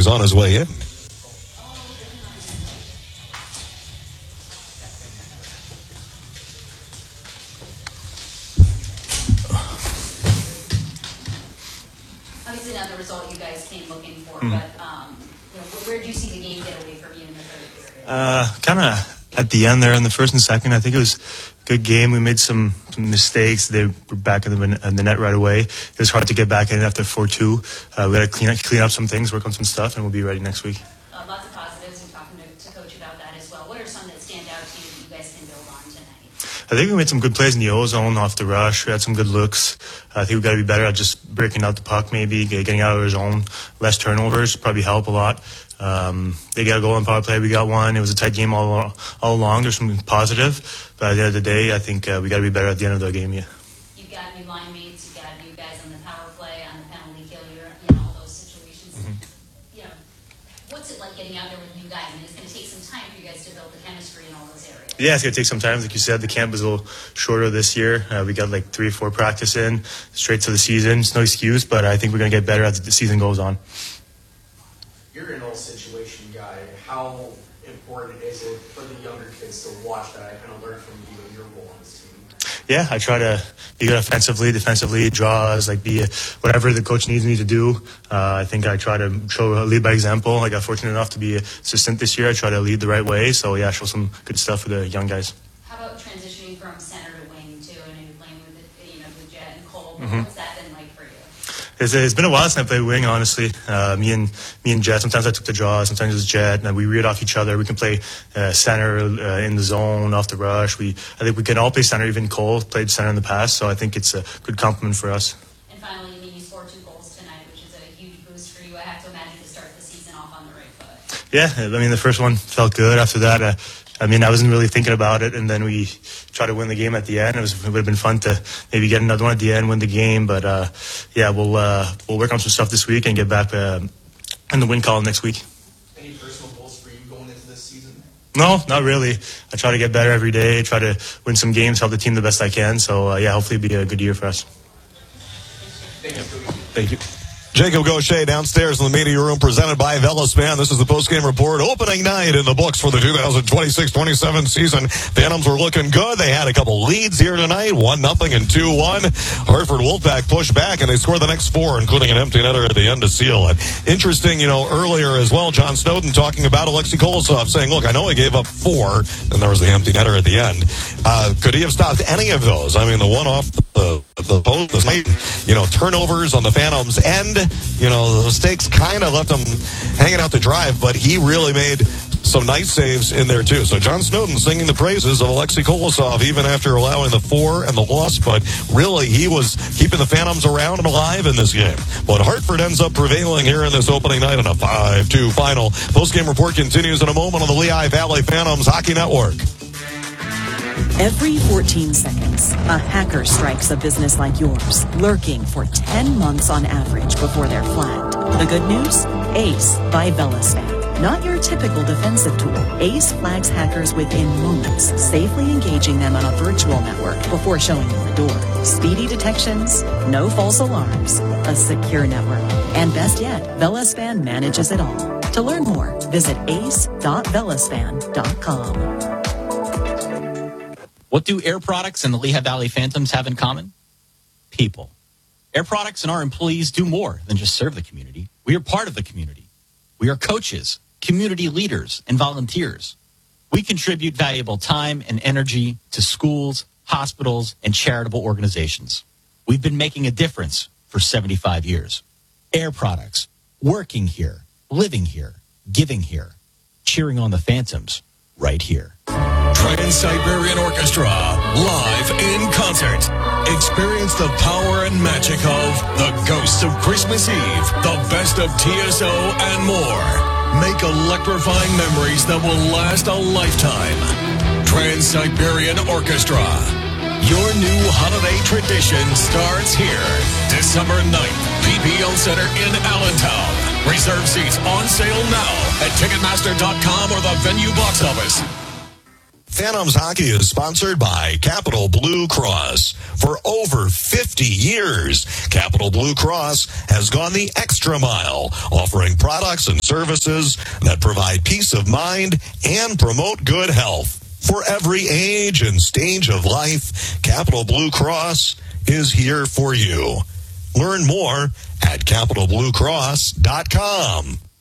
he's on his way in. Obviously not the result you guys came looking for, but where did you see the game get away from you in the third period? Kind of at the end there in the first and second. I think it was a good game. We made some mistakes. They were back in the net right away. It was hard to get back in after 4-2. We got to clean up some things, work on some stuff, and we'll be ready next week. Lots of positives, and talking to Coach about that as well. What are some that stand out to you that you guys can build on tonight? I think we made some good plays in the O-zone off the rush. We had some good looks. I think we've got to be better at just breaking out the puck maybe, getting out of our zone. Less turnovers probably help a lot. They got a goal on power play. We got one. It was a tight game all along. There's some positive. But at the end of the day, I think we got to be better at the end of the game, yeah. You've got new line mates. You've got new guys on the power play, on the penalty kill. You're in all those situations. What's it like getting out there with new guys? I mean, it's going to take some time for you guys to build the chemistry in all those areas. Yeah, it's going to take some time. Like you said, the camp is a little shorter this year. We got like 3 or 4 practice in, straight to the season. It's no excuse, but I think we're going to get better as the season goes on. You're an all-situation guy. How important is it for the younger kids to watch that and kind of learn from you and your role on this team? Yeah, I try to be good offensively, defensively, draws, be whatever the coach needs me to do. I think I try to lead by example. I got fortunate enough to be an assistant this year. I try to lead the right way. So, yeah, show some good stuff for the young guys. How about transitioning from center to wing, too? I know you're playing with Jet and Cole. What's that been like for you? It's been a while since I played wing, honestly. Me and Jet, sometimes I took the draw, sometimes it was Jet, and we read off each other. We can play center in the zone, off the rush. I think we can all play center. Even Cole played center in the past, so I think it's a good compliment for us. And finally, you scored 2 goals tonight, which is a huge boost for you. I have to imagine to start the season off on the right foot. Yeah, the first one felt good. After that, I wasn't really thinking about it, and then we tried to win the game at the end. It would have been fun to maybe get another one at the end, win the game. But we'll work on some stuff this week and get back in the win column next week. Any personal goals for you going into this season? No, not really. I try to get better every day. Try to win some games, help the team the best I can. So hopefully it'll be a good year for us. Thank you. Jacob Gaucher downstairs in the media room, presented by Velaspan. This is the postgame report. Opening night in the books for the 2026-27 season. Phantoms were looking good. They had a couple leads here tonight, 1-0 and 2-1. Hartford Wolfpack pushed back, and they scored the next 4, including an empty netter at the end to seal it. Interesting, earlier as well, John Snowden talking about Alexei Kolosov, saying, look, I know he gave up 4, and there was the empty netter at the end. Could he have stopped any of those? I mean, the one off the post, turnovers on the Phantoms end. The mistakes kind of left him hanging out to dry, but he really made some nice saves in there too. So John Snowden singing the praises of Alexei Kolosov even after allowing the 4 and the loss, but really he was keeping the Phantoms around and alive in this game. But Hartford ends up prevailing here in this opening night in a 5-2 final. Postgame report continues in a moment on the Lehigh Valley Phantoms Hockey Network. Every 14 seconds, a hacker strikes a business like yours, lurking for 10 months on average before they're flagged. The good news? Ace by Velaspan. Not your typical defensive tool. Ace flags hackers within moments, safely engaging them on a virtual network before showing them the door. Speedy detections, no false alarms, a secure network. And best yet, Velaspan manages it all. To learn more, visit ace.velaspan.com. What do Air Products and the Lehigh Valley Phantoms have in common? People. Air Products and our employees do more than just serve the community. We are part of the community. We are coaches, community leaders, and volunteers. We contribute valuable time and energy to schools, hospitals, and charitable organizations. We've been making a difference for 75 years. Air Products, working here, living here, giving here, cheering on the Phantoms right here. Trans-Siberian Orchestra, live in concert. Experience the power and magic of The Ghosts of Christmas Eve, The Best of TSO, and more. Make electrifying memories that will last a lifetime. Trans-Siberian Orchestra. Your new holiday tradition starts here. December 9th, PPL Center in Allentown. Reserve seats on sale now at Ticketmaster.com or the venue box office. Phantoms Hockey is sponsored by Capital Blue Cross. For over 50 years, Capital Blue Cross has gone the extra mile, offering products and services that provide peace of mind and promote good health. For every age and stage of life, Capital Blue Cross is here for you. Learn more at capitalbluecross.com.